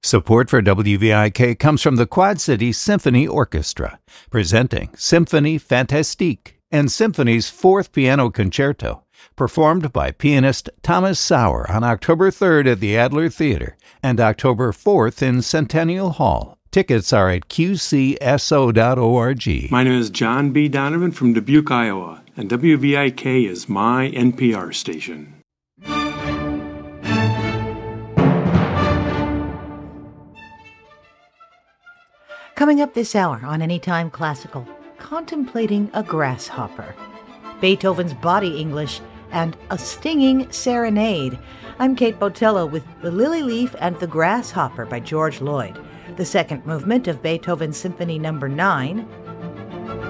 Support for WVIK comes from the Quad City Symphony Orchestra, presenting Symphonie Fantastique and Symphony's Fourth Piano Concerto, performed by pianist Thomas Sauer on October 3rd at the Adler Theater and October 4th in Centennial Hall. Tickets are at qcso.org. My name is John B. Donovan from Dubuque, Iowa, and WVIK is my NPR station. Coming up this hour on Anytime Classical, contemplating a grasshopper, Beethoven's Body English, and a stinging serenade. I'm Kate Botello with The Lily Leaf and the Grasshopper by George Lloyd, the second movement of Beethoven's Symphony No. 9,